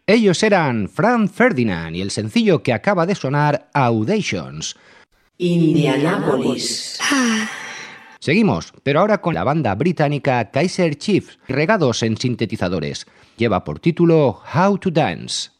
Ellos eran Franz Ferdinand y el sencillo que acaba de sonar, Audations. Indianapolis. Seguimos, pero ahora con la banda británica Kaiser Chiefs, regados en sintetizadores. Lleva por título How to Dance.